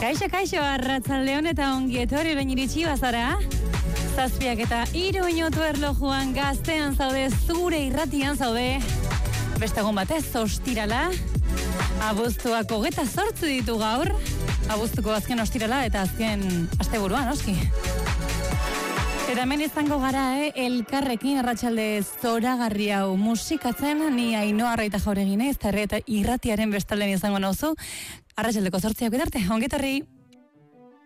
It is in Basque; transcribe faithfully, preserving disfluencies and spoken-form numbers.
Kaixo, kaixo, arratsaldeon eta ongi etorri orain iritsi bazara. Zazpiak eta hiru minutu erlojuan gaztean zaude, zure irratian zaude. Beste egun batez, ostirala. Abuztuak hogeita zortzi ditu gaur. Abuztuko azken ostirala eta azken asteburuan, noski. Eta hemen izango gara, eh? Elkarrekin arratsalde zoragarri hau musikatzen, ni Ainhoa Arraita Jauregine, eta irratiaren bestalden izango nauzu. Arratsaldeko zortziak edarte, ongi etorri.